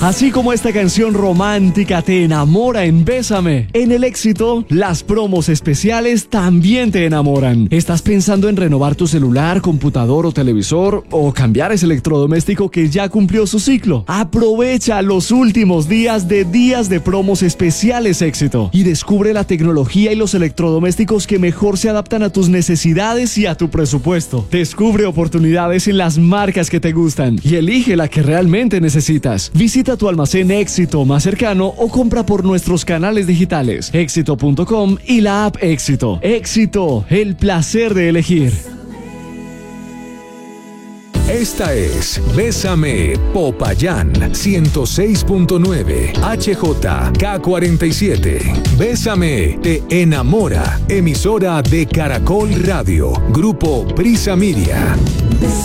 Así como esta canción romántica te enamora en Bésame, en el Éxito, las promos especiales también te enamoran. ¿Estás pensando en renovar tu celular, computador o televisor o cambiar ese electrodoméstico que ya cumplió su ciclo? Aprovecha los últimos días de promos especiales Éxito y descubre la tecnología y los electrodomésticos que mejor se adaptan a tus necesidades y a tu presupuesto. Descubre oportunidades en las marcas que te gustan y elige la que realmente necesitas. Visita tu almacén Éxito más cercano o compra por nuestros canales digitales, éxito.com y la app Éxito. Éxito, el placer de elegir. Esta es Bésame, Popayán 106.9 HJK47. Bésame te enamora. Emisora de Caracol Radio. Grupo Prisa Media.